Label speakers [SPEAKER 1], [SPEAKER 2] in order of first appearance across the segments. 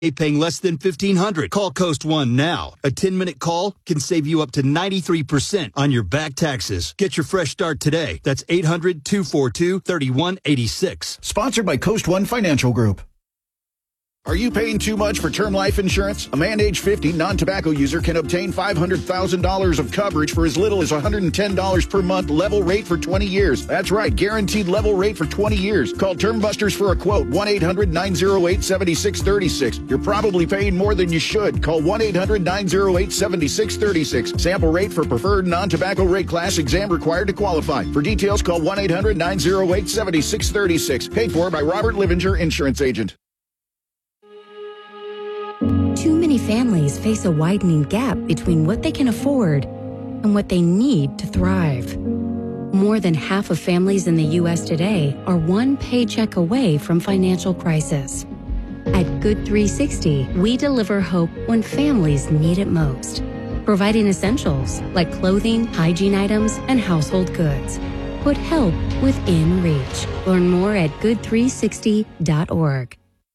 [SPEAKER 1] paying less than $1,500. Call Coast One now. A 10-minute call can save you up to 93% on your back taxes. Get your fresh start today. That's 800-242-3186.
[SPEAKER 2] Sponsored by Coast One Financial Group. Are you paying too much for term life insurance? A man age 50 non-tobacco user can obtain $500,000 of coverage for as little as $110 per month, level rate for 20 years. That's right, guaranteed level rate for 20 years. Call Term Busters for a quote, 1-800-908-7636. You're probably paying more than you should. Call 1-800-908-7636. Sample rate for preferred non-tobacco rate class, exam required to qualify. For details, call 1-800-908-7636. Paid for by Robert Livinger, Insurance Agent.
[SPEAKER 3] Too many families face a widening gap between what they can afford and what they need to thrive. More than half of families in the U.S. today are one paycheck away from financial crisis. At Good 360, we deliver hope when families need it most, providing essentials like clothing, hygiene items, and household goods. Put help within reach. Learn more at good360.org.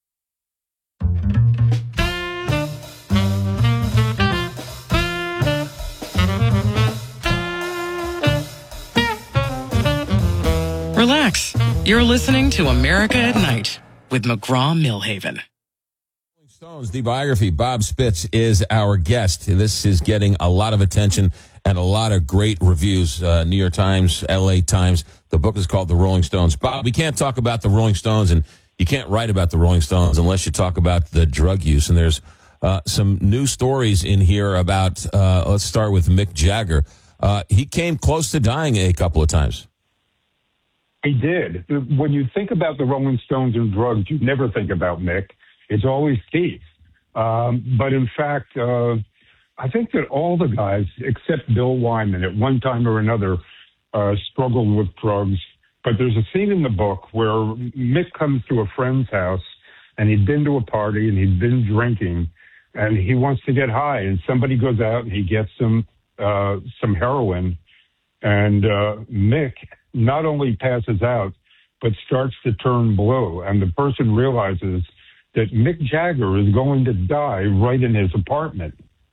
[SPEAKER 4] Relax. You're listening to America at Night with McGraw-Millhaven.
[SPEAKER 5] Stones, the biography. Bob Spitz is our guest. This is getting a lot of attention and a lot of great reviews. New York Times, LA Times. The book is called The Rolling Stones. Bob, we can't talk about the Rolling Stones, and you can't write about the Rolling Stones unless you talk about the drug use. And there's some new stories in here about, let's start with Mick Jagger. He came close to dying a couple of times.
[SPEAKER 6] He did. When you think about the Rolling Stones and drugs, you never think about Mick. It's always Keith. But in fact, I think that all the guys, except Bill Wyman, at one time or another, struggled with drugs. But there's a scene in the book where Mick comes to a friend's house, and he'd been to a party, and he'd been drinking, and he wants to get high. And somebody goes out, and he gets some heroin. And Mick not only passes out, but starts to turn blue. And the person realizes that Mick Jagger is going to die right in his apartment.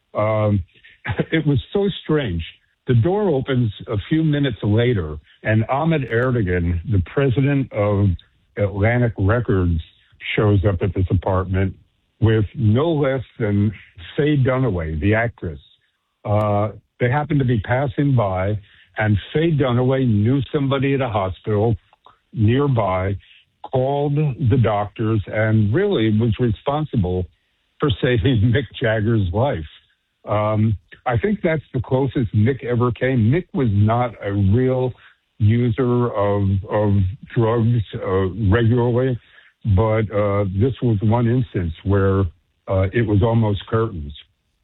[SPEAKER 6] It was so strange. The door opens a few minutes later, and Ahmet Ertegun, the president of Atlantic Records, shows up at this apartment with no less than Faye Dunaway, the actress. They happened to be passing by, and Faye Dunaway knew somebody at a hospital nearby, called the doctors, and really was responsible for saving Mick Jagger's life. I think that's the closest Mick ever came. Mick was not a real user of drugs regularly, but this was one instance where it was almost curtains.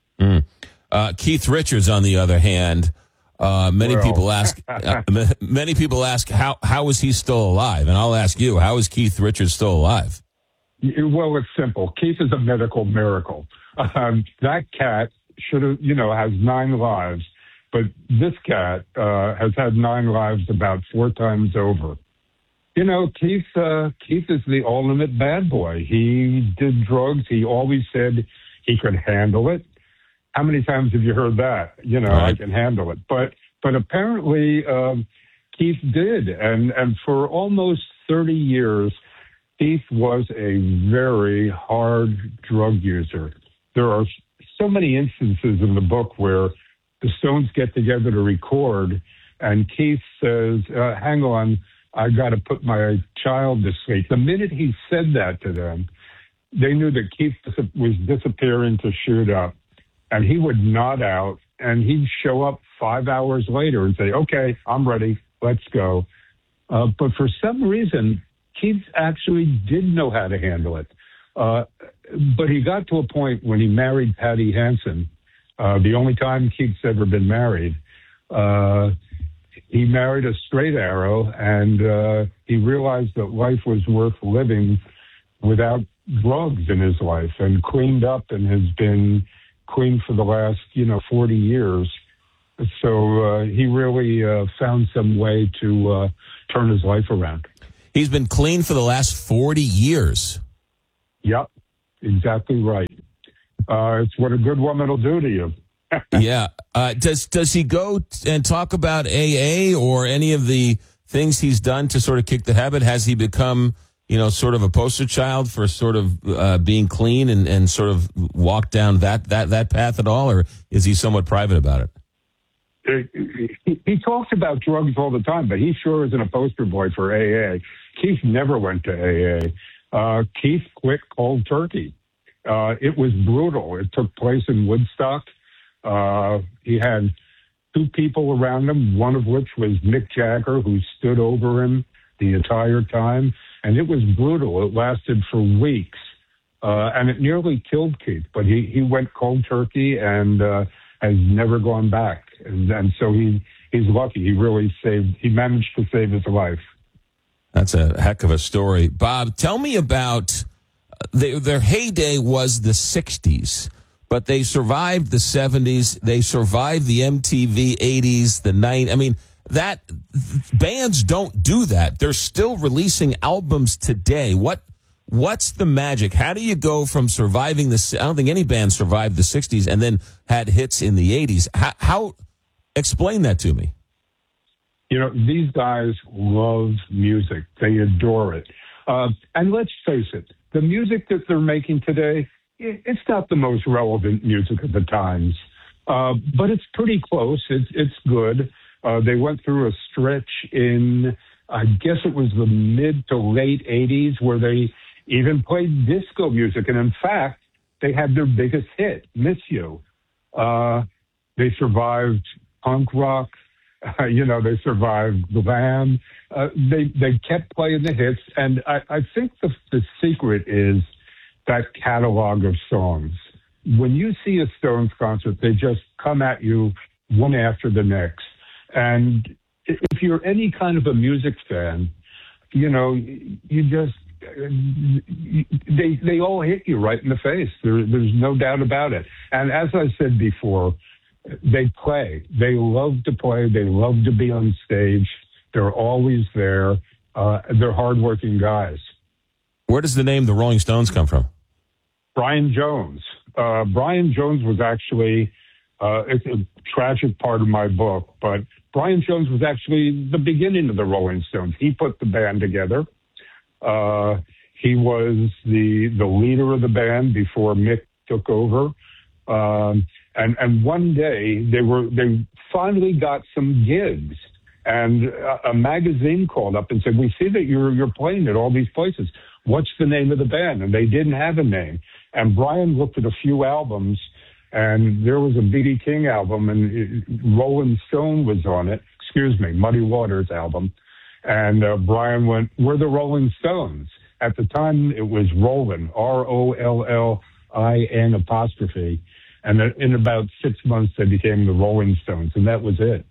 [SPEAKER 5] Keith Richards, on the other hand, many people ask how is he still alive? And I'll ask you, how is Keith Richards still alive?
[SPEAKER 6] Well, it's simple. Keith is a medical miracle. That cat should have, has 9 lives, but this cat has had 9 lives about 4 times over. Keith is the ultimate bad boy. He did drugs. He always said he could handle it. How many times have you heard that? Right. I can handle it. But apparently Keith did. And for almost 30 years, Keith was a very hard drug user. There are so many instances in the book where the Stones get together to record, and Keith says, hang on, I got to put my child to sleep. The minute he said that to them, they knew that Keith was disappearing to shoot up. And he would nod out, and he'd show up 5 hours later and say, okay, I'm ready, let's go. But for some reason, Keith actually did know how to handle it. But he got to a point when he married Patty Hansen, the only time Keith's ever been married. He married a straight arrow, and he realized that life was worth living without drugs in his life, and cleaned up and has been clean for the last, 40 years. So he really found some way to turn his life around.
[SPEAKER 5] He's been clean for the last 40 years.
[SPEAKER 6] Yep. Exactly right. It's what a good woman will do to you.
[SPEAKER 5] Yeah. Does he go and talk about AA or any of the things he's done to sort of kick the habit? Has he become, sort of a poster child for sort of being clean and sort of walk down that path at all, or is he somewhat private about it?
[SPEAKER 6] He talks about drugs all the time, but he sure isn't a poster boy for AA. Keith never went to AA. Keith quit cold turkey. It was brutal. It took place in Woodstock. He had two people around him, one of which was Mick Jagger, who stood over him the entire time. And it was brutal. It lasted for weeks. And it nearly killed Keith. But he went cold turkey and has never gone back. And so he's lucky. He managed to save his life.
[SPEAKER 5] That's a heck of a story. Bob, tell me about their heyday was the 60s, but they survived the 70s. They survived the MTV 80s, the 90s. I mean, that bands don't do that. They're still releasing albums today. What's the magic? How do you go from surviving I don't think any band survived the 60s and then had hits in the 80s. How explain that to me.
[SPEAKER 6] These guys love music. They adore it. And let's face it, the music that they're making today, it's not the most relevant music of the times. But it's pretty close. It's good. They went through a stretch in, I guess it was the mid to late 80s, where they even played disco music. And in fact, they had their biggest hit, Miss You. They survived punk rock. They survived glam. They kept playing the hits. And I think the secret is that catalog of songs. When you see a Stones concert, they just come at you one after the next. And if you're any kind of a music fan, you just, they all hit you right in the face. There's no doubt about it. And as I said before, they play. They love to play. They love to be on stage. They're always there. They're hardworking guys.
[SPEAKER 5] Where does the name The Rolling Stones come from?
[SPEAKER 6] Brian Jones. Brian Jones was actually, it's a tragic part of my book, but Brian Jones was actually the beginning of the Rolling Stones. He put the band together. He was the leader of the band before Mick took over. And one day they finally got some gigs, and a magazine called up and said, "We see that you're playing at all these places. What's the name of the band?" And they didn't have a name. And Brian looked at a few albums, and there was a B.B. King album, and Rolling Stone was on it. Muddy Waters album. And Brian went, "We're the Rolling Stones." At the time, it was Rollin, ROLLIN apostrophe. And in about 6 months, they became the Rolling Stones, and that was it.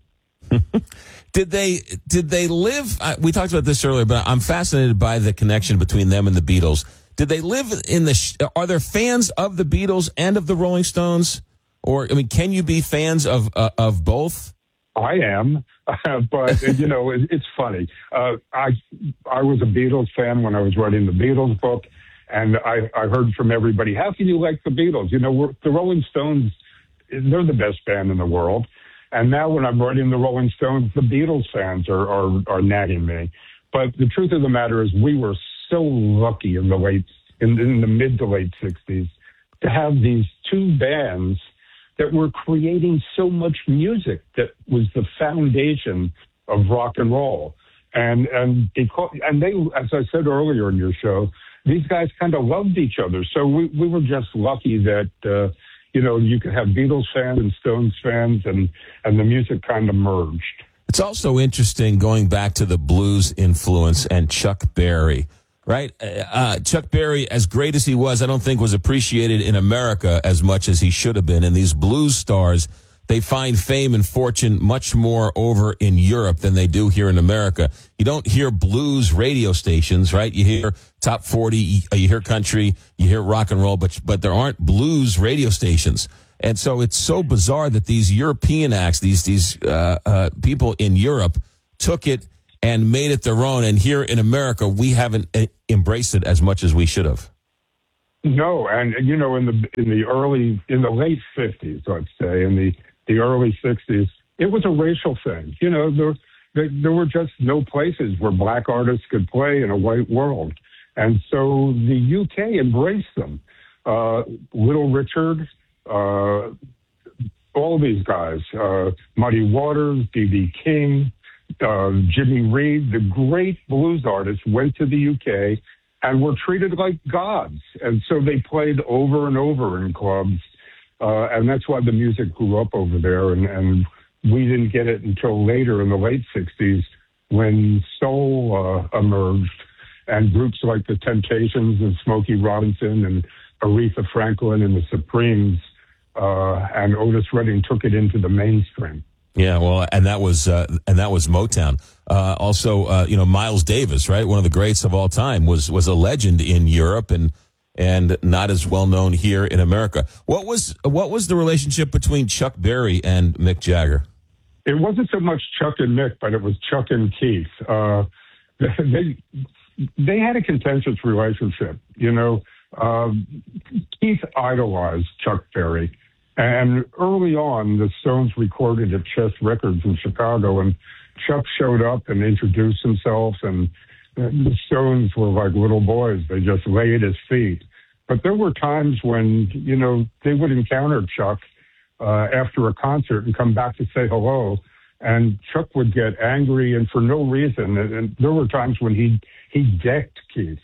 [SPEAKER 5] Did they live? We talked about this earlier, but I'm fascinated by the connection between them and the Beatles. Did they live in are there fans of the Beatles and of the Rolling Stones? Or, can you be fans of both?
[SPEAKER 6] I am, but, it's funny. I was a Beatles fan when I was writing the Beatles book. And I heard from everybody, how can you like the Beatles? The Rolling Stones, they're the best band in the world. And now when I'm writing the Rolling Stones, the Beatles fans are nagging me. But the truth of the matter is we were so lucky in the mid to late 60s to have these two bands that were creating so much music that was the foundation of rock and roll. And they, as I said earlier in your show, these guys kind of loved each other. So we were just lucky that, you could have Beatles fans and Stones fans, and the music kind of merged.
[SPEAKER 5] It's also interesting going back to the blues influence and Chuck Berry, right? Chuck Berry, as great as he was, I don't think was appreciated in America as much as he should have been. And these blues stars, they find fame and fortune much more over in Europe than they do here in America. You don't hear blues radio stations, right? You hear top 40, you hear country, you hear rock and roll, but there aren't blues radio stations. And so it's so bizarre that these European acts, these people in Europe took it and made it their own. And here in America, we haven't embraced it as much as we should have.
[SPEAKER 6] No, and in the late 50s, let's say, in the early 60s, it was a racial thing. There were just no places where black artists could play in a white world, and so the UK embraced them. Little Richard, all these guys, Muddy Waters, B.B. King, Jimmy Reed, the great blues artists went to the UK and were treated like gods. And so they played over and over in clubs. And that's why the music grew up over there. And we didn't get it until later in the late 60s when soul emerged, and groups like the Temptations and Smokey Robinson and Aretha Franklin and the Supremes and Otis Redding took it into the mainstream.
[SPEAKER 5] Yeah, well, and that was Motown. Also, Miles Davis, right, one of the greats of all time, was a legend in Europe and not as well known here in America. What was the relationship between Chuck Berry and Mick Jagger?
[SPEAKER 6] It wasn't so much Chuck and Mick, but it was Chuck and Keith. They had a contentious relationship. Keith idolized Chuck Berry. And early on, the Stones recorded at Chess Records in Chicago, and Chuck showed up and introduced himself, and the Stones were like little boys. They just lay at his feet. But there were times when, they would encounter Chuck after a concert and come back to say hello, and Chuck would get angry and for no reason. And there were times when he decked Keith.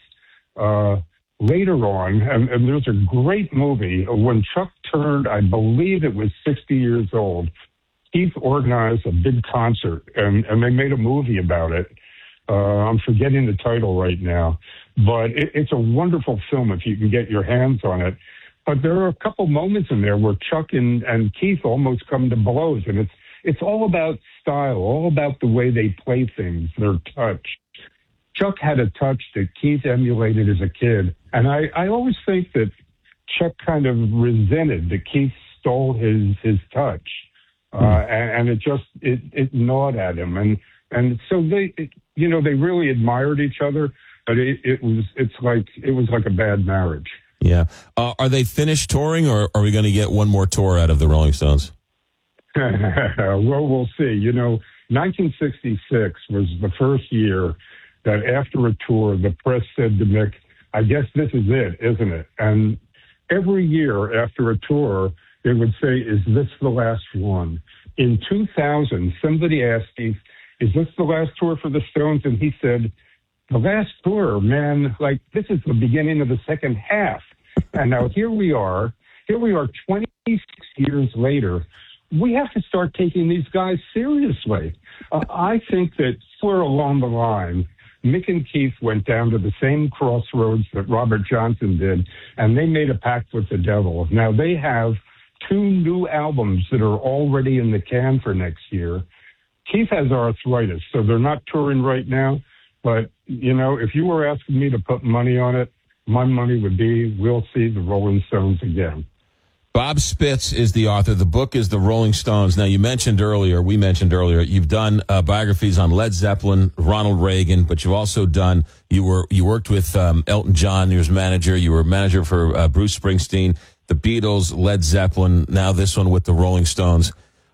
[SPEAKER 6] Later on, and there's a great movie, when Chuck turned, I believe it was 60 years old, Keith organized a big concert, and they made a movie about it. I'm forgetting the title right now, but it's a wonderful film if you can get your hands on it. But there are a couple moments in there where Chuck and Keith almost come to blows, and it's all about style, all about the way they play things, their touch. Chuck had a touch that Keith emulated as a kid. And I always think that Chuck kind of resented that Keith stole his touch. And it gnawed at him. And so they really admired each other, but it was like a bad marriage.
[SPEAKER 5] Yeah. Are they finished touring, or are we going to get one more tour out of the Rolling Stones?
[SPEAKER 6] Well, we'll see. 1966 was the first year that after a tour, the press said to Mick, I guess this is it, isn't it? And every year after a tour, they would say, is this the last one? In 2000, somebody asked Keith, is this the last tour for the Stones? And he said, the last tour, man, this is the beginning of the second half. And now here we are 26 years later. We have to start taking these guys seriously. I think that somewhere along the line, Mick and Keith went down to the same crossroads that Robert Johnson did, and they made a pact with the devil. Now, they have 2 new albums that are already in the can for next year. Keith has arthritis, so they're not touring right now. But, if you were asking me to put money on it, my money would be we'll see the Rolling Stones again.
[SPEAKER 5] Bob Spitz is the author. The book is The Rolling Stones. Now, we mentioned earlier, you've done biographies on Led Zeppelin, Ronald Reagan, but you've also done, you worked with Elton John, you was manager, you were manager for Bruce Springsteen, the Beatles, Led Zeppelin, now this one with the Rolling Stones.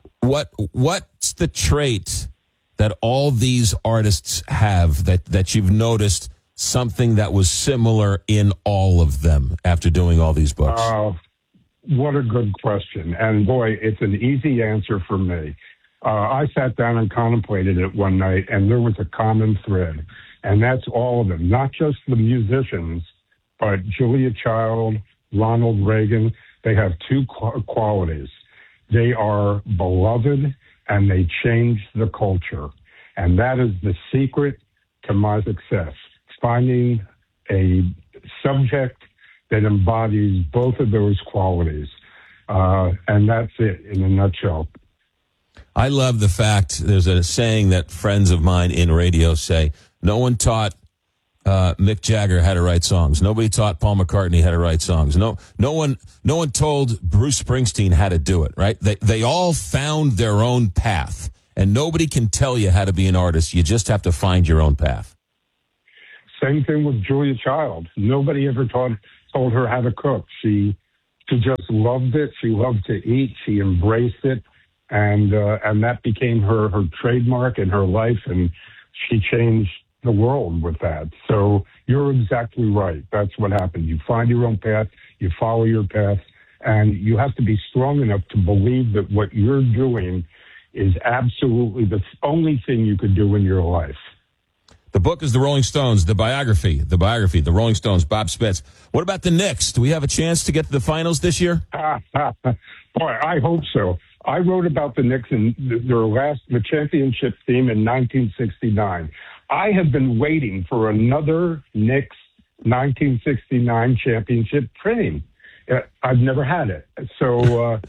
[SPEAKER 5] What's the trait that all these artists have that you've noticed something that was similar in all of them after doing all these books?
[SPEAKER 6] What a good question. And boy, it's an easy answer for me. I sat down and contemplated it one night, and there was a common thread. And that's all of them, not just the musicians, but Julia Child, Ronald Reagan. They have 2 qualities. They are beloved, and they change the culture. And that is the secret to my success, finding a subject that embodies both of those qualities. And that's it in a nutshell.
[SPEAKER 5] I love the fact, there's a saying that friends of mine in radio say, no one taught Mick Jagger how to write songs. Nobody taught Paul McCartney how to write songs. No one told Bruce Springsteen how to do it, right? They all found their own path. And nobody can tell you how to be an artist. You just have to find your own path.
[SPEAKER 6] Same thing with Julia Child. Nobody ever taught told her how to cook. She just loved it. She loved to eat. She embraced it, and that became her trademark in her life, and she changed the world with that. So you're exactly right. That's what happened. You find your own path, you follow your path, and you have to be strong enough to believe that what you're doing is absolutely the only thing you could do in your life.
[SPEAKER 5] The book is The Rolling Stones, the biography, The Rolling Stones, Bob Spitz. What about the Knicks? Do we have a chance to get to the finals this year?
[SPEAKER 6] Boy, I hope so. I wrote about the Knicks and the championship team in 1969. I have been waiting for another Knicks 1969 championship train. I've never had it. So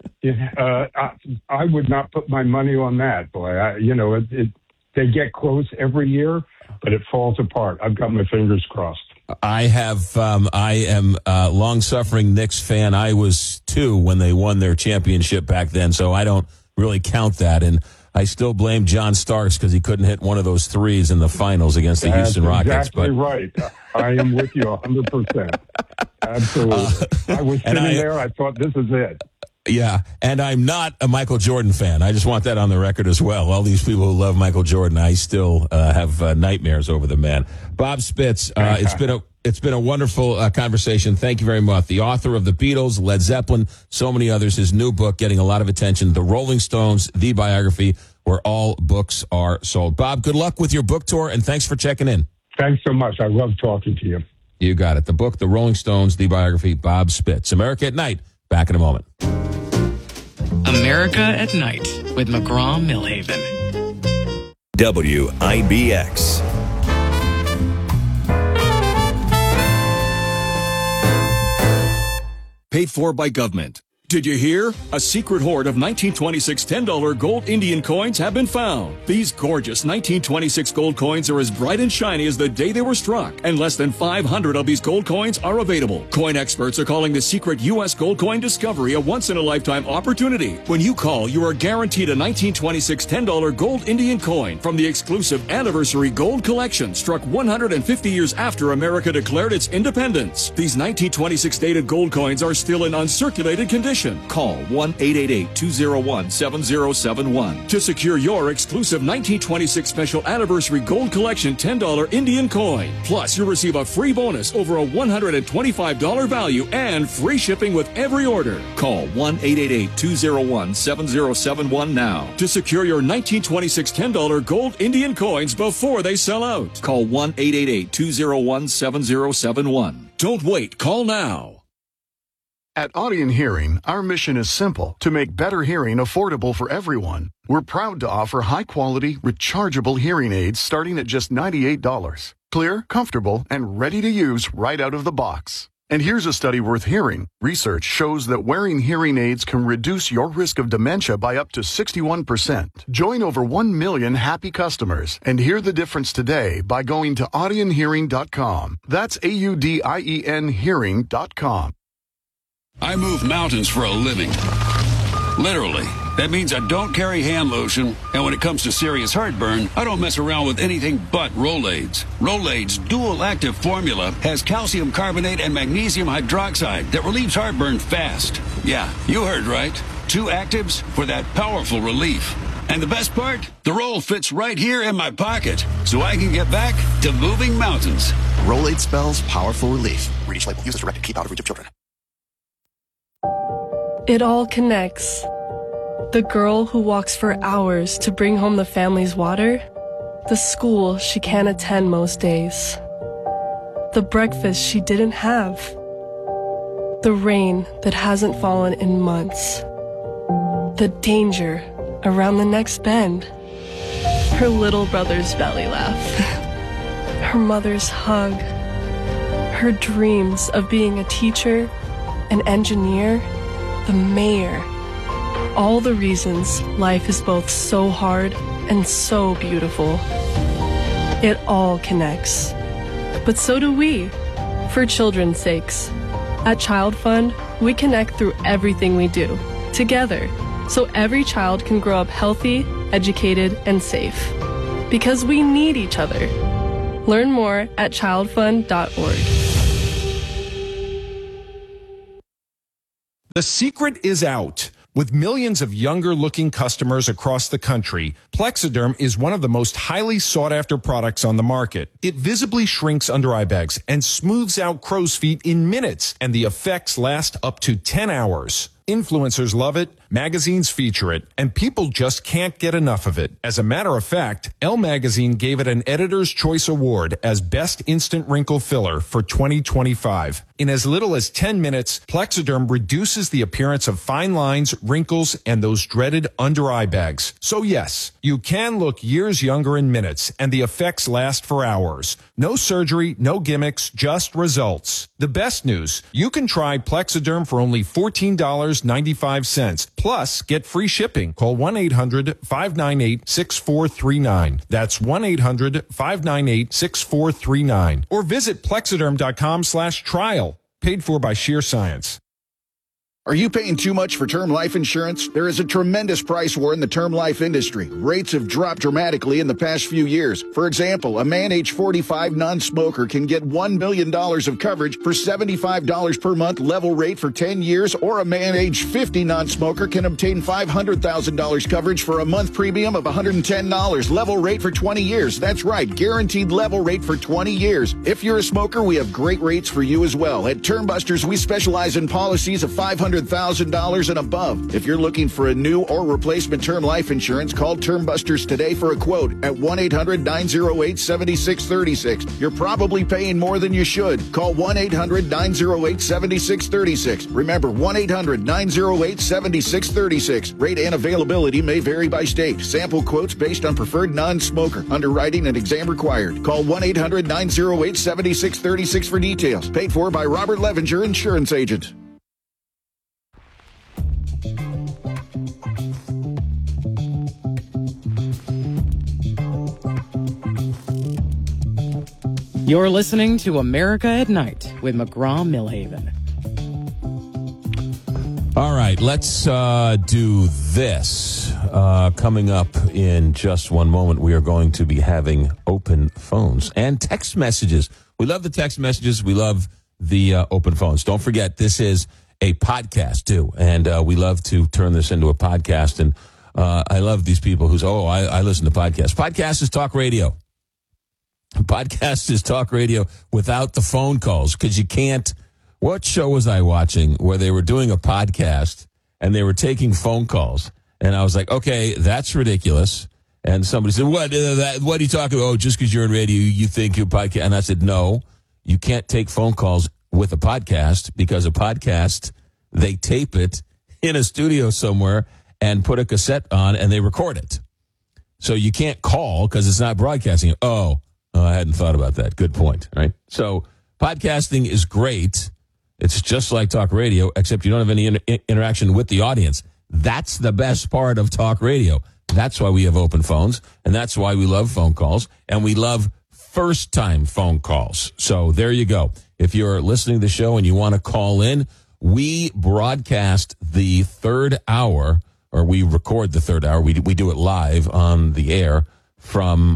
[SPEAKER 6] I would not put my money on that, boy. They get close every year, but it falls apart. I've got my fingers crossed.
[SPEAKER 5] I am a long-suffering Knicks fan. I was 2 when they won their championship back then, so I don't really count that. And I still blame John Starks because he couldn't hit one of those threes in the finals against the Houston Rockets.
[SPEAKER 6] Exactly right. I am with you 100%. Absolutely. I was sitting there. I thought, this is it.
[SPEAKER 5] Yeah, and I'm not a Michael Jordan fan. I just want that on the record as well. All these people who love Michael Jordan, I still have nightmares over the man. Bob Spitz, it's been a wonderful conversation. Thank you very much. The author of The Beatles, Led Zeppelin, so many others. His new book getting a lot of attention, The Rolling Stones, the biography, where all books are sold. Bob, good luck with your book tour, and thanks for checking in.
[SPEAKER 6] Thanks so much. I love talking to you.
[SPEAKER 5] You got it. The book, The Rolling Stones, the biography, Bob Spitz. America at Night. Back in a moment.
[SPEAKER 4] America at Night with McGraw-Millhaven.
[SPEAKER 7] WIBX.
[SPEAKER 8] Paid for by government. Did you hear? A secret hoard of 1926 $10 gold Indian coins have been found. These gorgeous 1926 gold coins are as bright and shiny as the day they were struck, and less than 500 of these gold coins are available. Coin experts are calling the secret U.S. gold coin discovery a once-in-a-lifetime opportunity. When you call, you are guaranteed a 1926 $10 gold Indian coin from the exclusive Anniversary Gold Collection, struck 150 years after America declared its independence. These 1926 dated gold coins are still in uncirculated condition. Call 1-888-201-7071 to secure your exclusive 1926 Special Anniversary Gold Collection $10 Indian coin. Plus, you'll receive a free bonus over a $125 value and free shipping with every order. Call 1-888-201-7071 now to secure your 1926 $10 gold Indian coins before they sell out. Call 1-888-201-7071. Don't wait. Call now.
[SPEAKER 2] At Audion Hearing, our mission is simple: to make better hearing affordable for everyone. We're proud to offer high-quality, rechargeable hearing aids starting at just $98. Clear, comfortable, and ready to use right out of the box. And here's a study worth hearing. Research shows that wearing hearing aids can reduce your risk of dementia by up to 61%. Join over 1 million happy customers and hear the difference today by going to audionhearing.com. That's AUDIEN hearing.com.
[SPEAKER 9] I move mountains for a living. Literally. That means I don't carry hand lotion, and when it comes to serious heartburn, I don't mess around with anything but Rolaids. Rolaids' dual-active formula has calcium carbonate and magnesium hydroxide that relieves heartburn fast. Yeah, you heard right. 2 actives for that powerful relief. And the best part? The roll fits right here in my pocket, so I can get back to moving mountains.
[SPEAKER 10] Rolaid spells powerful relief. Read each label. Use as directed. Keep out of reach of children.
[SPEAKER 11] It all connects. The girl who walks for hours to bring home the family's water, the school she can't attend most days, the breakfast she didn't have, the rain that hasn't fallen in months, the danger around the next bend, her little brother's belly laugh, her mother's hug, her dreams of being a teacher, an engineer, the mayor. All the reasons life is both so hard and so beautiful. It all connects. But so do we, for children's sakes. At Child Fund, we connect through everything we do, together, so every child can grow up healthy, educated, and safe. Because we need each other. Learn more at childfund.org.
[SPEAKER 7] The secret is out. With millions of younger-looking customers across the country, Plexiderm is one of the most highly sought-after products on the market. It visibly shrinks under-eye bags and smooths out crow's feet in minutes, and the effects last up to 10 hours. Influencers love it, magazines feature it, and people just can't get enough of it. As a matter of fact, Elle Magazine gave it an Editor's Choice Award as Best Instant Wrinkle Filler for 2025. In as little as 10 minutes, Plexiderm reduces the appearance of fine lines, wrinkles, and those dreaded under-eye bags. So yes, you can look years younger in minutes, and the effects last for hours. No surgery, no gimmicks, just results. The best news, you can try Plexiderm for only $14.95. Plus, get free shipping. Call 1-800-598-6439. That's 1-800-598-6439. Or visit Plexiderm.com/trial. Paid for by Sheer Science.
[SPEAKER 2] Are you paying too much for term life insurance? There is a tremendous price war in the term life industry. Rates have dropped dramatically in the past few years. For example, a man age 45 non-smoker can get $1 million of coverage for $75 per month level rate for 10 years, or a man age 50 non-smoker can obtain $500,000 coverage for a month premium of $110 level rate for 20 years. That's right, guaranteed level rate for 20 years. If you're a smoker, we have great rates for you as well. At Termbusters, we specialize in policies of $500,000 and above. If you're looking for a new or replacement term life insurance, call Termbusters today for a quote at 1-800-908-7636. You're probably paying more than you should. Call 1-800-908-7636. Remember, 1-800-908-7636. Rate and availability may vary by state. Sample quotes based on preferred non-smoker. Underwriting and exam required. Call 1-800-908-7636 for details. Paid for by Robert Levenger, Insurance Agent.
[SPEAKER 4] You're listening to America at Night with McGraw-Milhaven.
[SPEAKER 5] All right, let's do this. Coming up in just one moment, we are going to be having open phones and text messages. We love the text messages. We love the open phones. Don't forget, this is a podcast, too, and we love to turn this into a podcast. And I love these people who say, I listen to podcasts. Podcast is talk radio. Podcast is talk radio without the phone calls, because you can't. What show was I watching where they were doing a podcast and they were taking phone calls? And I was like, okay, that's ridiculous. And somebody said, what are you talking about? Oh, just because you're in radio, you think you're podcast. And I said, no, you can't take phone calls with a podcast, because a podcast, they tape it in a studio somewhere and put a cassette on and they record it. So you can't call because it's not broadcasting. Oh, I hadn't thought about that. Good point, right? So podcasting is great. It's just like talk radio, except you don't have any interaction with the audience. That's the best part of talk radio. That's why we have open phones, and that's why we love phone calls, and we love first-time phone calls. So there you go. If you're listening to the show and you want to call in, we broadcast the third hour, or we record the third hour. We do it live on the air from,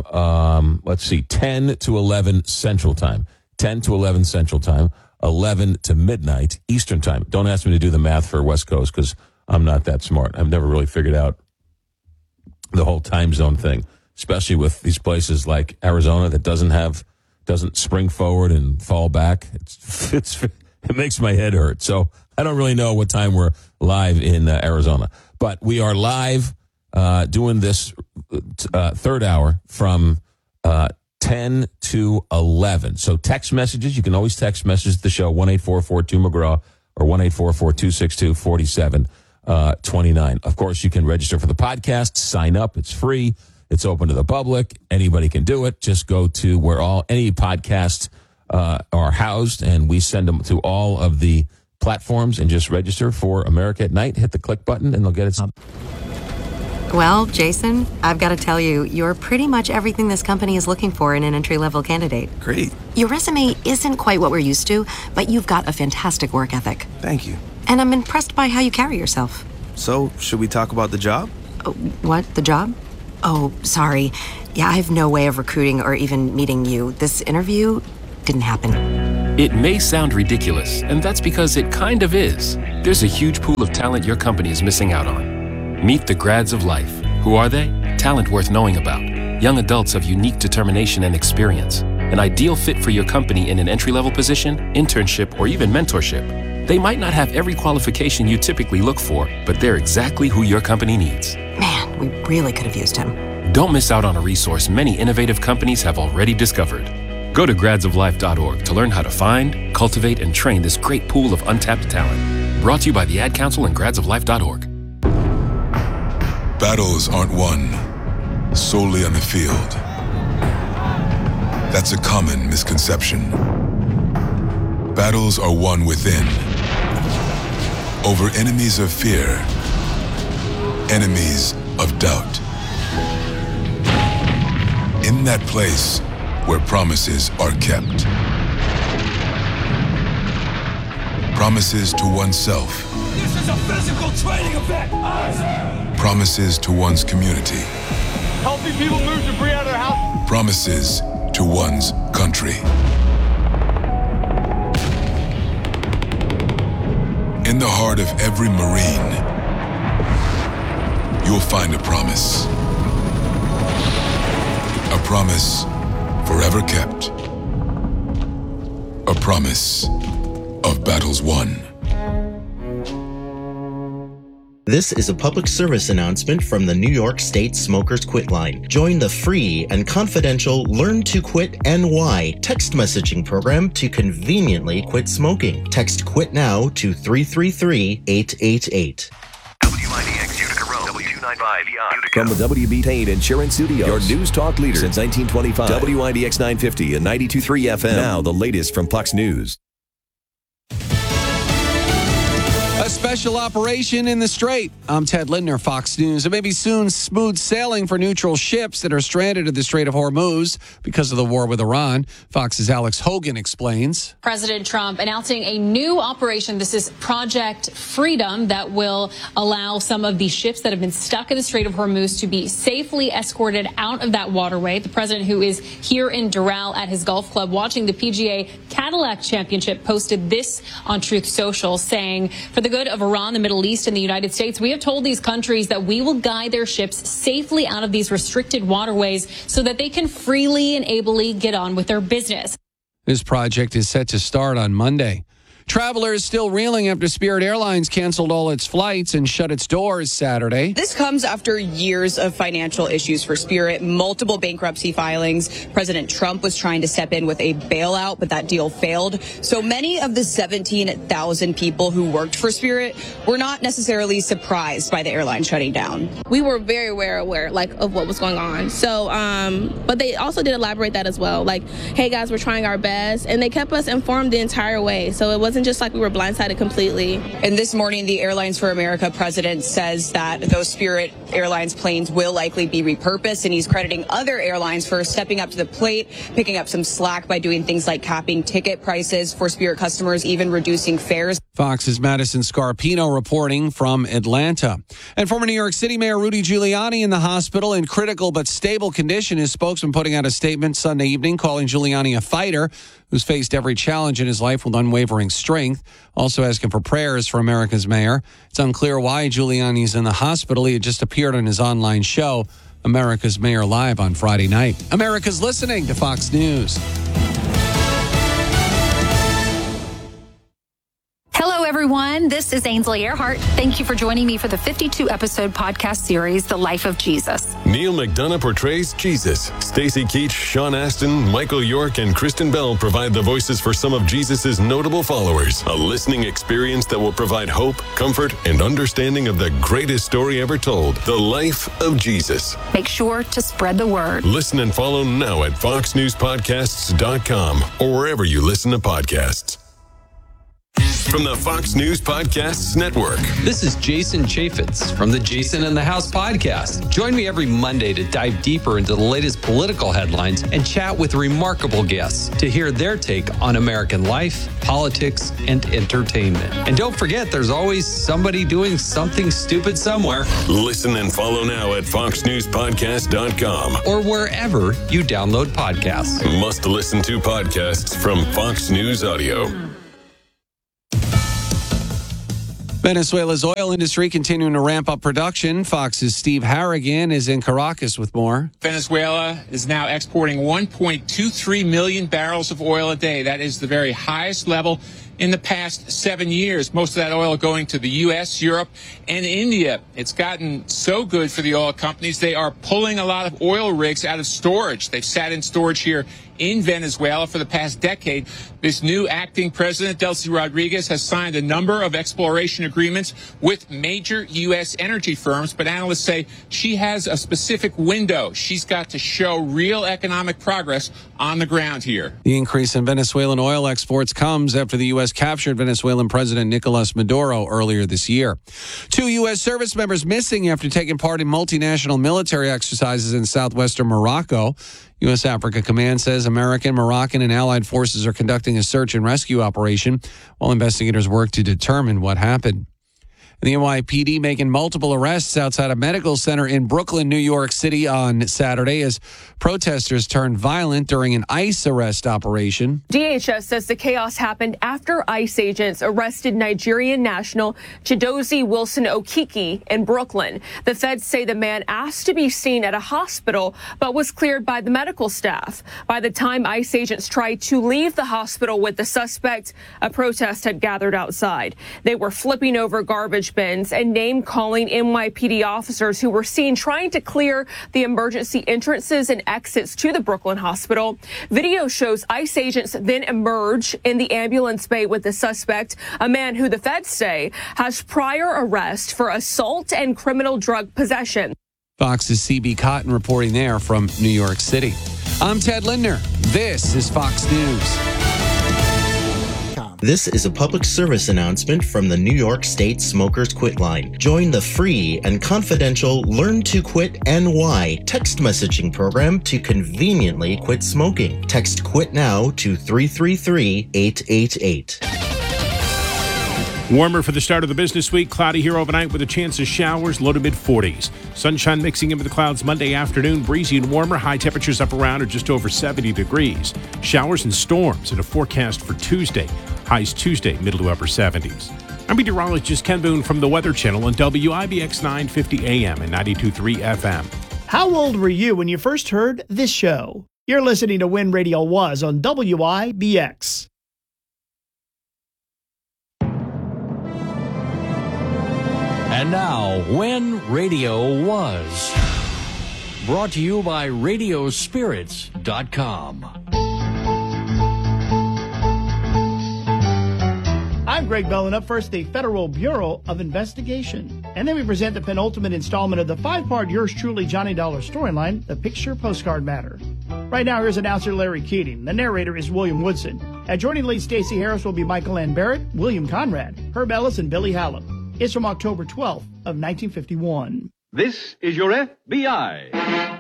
[SPEAKER 5] 10 to 11 Central Time. 10 to 11 Central Time, 11 to midnight Eastern Time. Don't ask me to do the math for West Coast, because I'm not that smart. I've never really figured out the whole time zone thing, especially with these places like Arizona that doesn't spring forward and fall back. It makes my head hurt. So I don't really know what time we're live in Arizona, but we are live doing this third hour from 10 to 11. So text messages, you can always text message the show, 1-844-2-McGraw or 1-844-262-4729. Of course, you can register for the podcast, sign up. It's free. It's open to the public. Anybody can do it. Just go to where any podcasts are housed, and we send them to all of the platforms, and just register for America at Night. Hit the click button, and they'll get it.
[SPEAKER 12] Well, Jason, I've got to tell you, you're pretty much everything this company is looking for in an entry-level candidate.
[SPEAKER 10] Great.
[SPEAKER 12] Your resume isn't quite what we're used to, but you've got a fantastic work ethic.
[SPEAKER 10] Thank you.
[SPEAKER 12] And I'm impressed by how you carry yourself.
[SPEAKER 10] So, should we talk about the job?
[SPEAKER 12] What? The job? Oh, sorry. Yeah, I have no way of recruiting or even meeting you. This interview didn't happen.
[SPEAKER 13] It may sound ridiculous, and that's because it kind of is. there's a huge pool of talent your company is missing out on. Meet the Grads of Life. Who are they? Talent worth knowing about. Young adults of unique determination and experience. An ideal fit for your company in an entry-level position, internship, or even mentorship. They might not have every qualification you typically look for, but they're exactly who your company needs.
[SPEAKER 12] Man, we really could have used him.
[SPEAKER 13] Don't miss out on a resource many innovative companies have already discovered. Go to gradsoflife.org to learn how to find, cultivate, and train this great pool of untapped talent. Brought to you by the Ad Council and gradsoflife.org.
[SPEAKER 14] Battles aren't won solely on the field. That's a common misconception. Battles are won within, over enemies of fear, enemies of doubt. In that place where promises are kept. Promises to oneself.
[SPEAKER 15] This is a physical training event!
[SPEAKER 14] Promises to one's community.
[SPEAKER 15] Helping people move debris out of their house.
[SPEAKER 14] Promises to one's country. In the heart of every Marine, you'll find a promise. A promise forever kept. A promise of battles won.
[SPEAKER 16] This is a public service announcement from the New York State Smokers Quit Line. Join the free and confidential Learn to Quit NY text messaging program to conveniently quit smoking. Text QUIT NOW to 333-888.
[SPEAKER 17] WIDX Utica Road, W295 Utica.
[SPEAKER 18] From the WB Tain Insurance Studios, your news talk leader since 1925. WIDX 950 and 92.3 FM. Now the latest from Fox News.
[SPEAKER 19] A special operation in the Strait. I'm Ted Lindner, Fox News. It may be soon smooth sailing for neutral ships that are stranded at the Strait of Hormuz because of the war with Iran. Fox's Alex Hogan explains.
[SPEAKER 20] President Trump announcing a new operation. This is Project Freedom that will allow some of the ships that have been stuck in the Strait of Hormuz to be safely escorted out of that waterway. The president, who is here in Doral at his golf club watching the PGA Cadillac Championship, posted this on Truth Social, saying, for the good of Iran, the Middle East, and the United States, we have told these countries that we will guide their ships safely out of these restricted waterways so that they can freely and ably get on with their business.
[SPEAKER 19] This project is set to start on Monday. Travelers still reeling after Spirit Airlines canceled all its flights and shut its doors Saturday.
[SPEAKER 21] This comes after years of financial issues for Spirit, multiple bankruptcy filings. President Trump was trying to step in with a bailout, but that deal failed. So many of the 17,000 people who worked for Spirit were not necessarily surprised by the airline shutting down.
[SPEAKER 22] We were very aware of what was going on. So, but they also did elaborate that as well. Like, hey guys, we're trying our best. And they kept us informed the entire way. So it wasn't just like we were blindsided completely.
[SPEAKER 21] And this morning, the Airlines for America president says that those Spirit Airlines planes will likely be repurposed, and he's crediting other airlines for stepping up to the plate, picking up some slack by doing things like capping ticket prices for Spirit customers, even reducing fares.
[SPEAKER 19] Fox's Madison Scarpino reporting from Atlanta. And former New York City Mayor Rudy Giuliani in the hospital in critical but stable condition. His spokesman putting out a statement Sunday evening calling Giuliani a fighter who's faced every challenge in his life with unwavering strength. Also asking for prayers for America's mayor. It's unclear why Giuliani's in the hospital. He had just appeared on his online show, America's Mayor Live, on Friday night. America's listening to Fox News.
[SPEAKER 23] Hello, everyone. This is Ainsley Earhart. Thank you for joining me for the 52-episode podcast series, The Life of Jesus.
[SPEAKER 24] Neil McDonough portrays Jesus. Stacey Keach, Sean Astin, Michael York, and Kristen Bell provide the voices for some of Jesus' notable followers. A listening experience that will provide hope, comfort, and understanding of the greatest story ever told, The Life of Jesus.
[SPEAKER 23] Make sure to spread the word.
[SPEAKER 24] Listen and follow now at foxnewspodcasts.com or wherever you listen to podcasts. From the Fox News Podcasts Network.
[SPEAKER 25] This is Jason Chaffetz from the Jason in the House podcast. Join me every Monday to dive deeper into the latest political headlines and chat with remarkable guests to hear their take on American life, politics, and entertainment. And don't forget, there's always somebody doing something stupid somewhere.
[SPEAKER 24] Listen and follow now at foxnewspodcast.com
[SPEAKER 25] or wherever you download podcasts.
[SPEAKER 24] Must listen to podcasts from Fox News Audio.
[SPEAKER 19] Venezuela's oil industry continuing to ramp up production. Fox's Steve Harrigan is in Caracas with more.
[SPEAKER 1] Venezuela is now exporting 1.23 million barrels of oil a day. That is the very highest level in the past 7 years. Most of that oil going to the U.S., Europe, and India. It's gotten so good for the oil companies, they are pulling a lot of oil rigs out of storage. They've sat in storage here in Venezuela for the past decade. This new acting president, Delcy Rodriguez, has signed a number of exploration agreements with major U.S. energy firms, but analysts say she has a specific window. She's got to show real economic progress on the ground here.
[SPEAKER 19] The increase in Venezuelan oil exports comes after the U.S. captured Venezuelan President Nicolas Maduro earlier this year. 2 U.S. service members missing after taking part in multinational military exercises in southwestern Morocco. U.S. Africa Command says American, Moroccan, and allied forces are conducting a search and rescue operation while investigators work to determine what happened. The NYPD making multiple arrests outside a medical center in Brooklyn, New York City on Saturday as protesters turned violent during an ICE arrest operation.
[SPEAKER 3] DHS says the chaos happened after ICE agents arrested Nigerian national Chidozie Wilson Okiki in Brooklyn. The feds say the man asked to be seen at a hospital but was cleared by the medical staff. By the time ICE agents tried to leave the hospital with the suspect, a protest had gathered outside. They were flipping over garbage bins and name-calling NYPD officers who were seen trying to clear the emergency entrances and exits to the Brooklyn hospital. Video shows ICE agents then emerge in the ambulance bay with the suspect, a man who the feds say has prior arrest for assault and criminal drug possession.
[SPEAKER 19] Fox's CB Cotton reporting there from New York City. I'm Ted Lindner. This is Fox News.
[SPEAKER 16] This is a public service announcement from the New York State Smokers Quit Line. Join the free and confidential Learn to Quit NY text messaging program to conveniently quit smoking. Text QUIT NOW to 333-888.
[SPEAKER 6] Warmer for the start of the business week. Cloudy here overnight with a chance of showers, low to mid-40s. Sunshine mixing in with the clouds Monday afternoon. Breezy and warmer. High temperatures up around or just over 70 degrees. Showers and storms in a forecast for Tuesday. Highs Tuesday, middle to upper 70s. I'm meteorologist Ken Boone from the Weather Channel on WIBX 950 AM and 92.3 FM.
[SPEAKER 8] How old were you when you first heard this show? You're listening to When Radio Was on WIBX.
[SPEAKER 9] And now, When Radio Was. Brought to you by Radiospirits.com.
[SPEAKER 8] I'm Greg Bell, and up first, the Federal Bureau of Investigation. And then we present the penultimate installment of the 5-part Yours Truly Johnny Dollar storyline, The Picture Postcard Matter. Right now, here's announcer Larry Keating. The narrator is William Woodson. And joining Lee Stacey Harris will be Michael Ann Barrett, William Conrad, Herb Ellis, and Billy Hallam. It's from October 12th of 1951.
[SPEAKER 26] This is your FBI.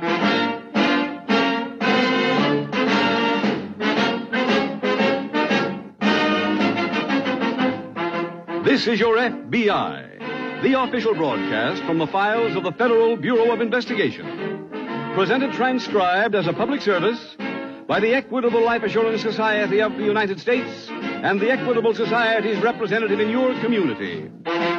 [SPEAKER 26] This is your FBI, the official broadcast from the files of the Federal Bureau of Investigation. Presented transcribed as a public service by the Equitable Life Assurance Society of the United States and the Equitable Society's representative in your community.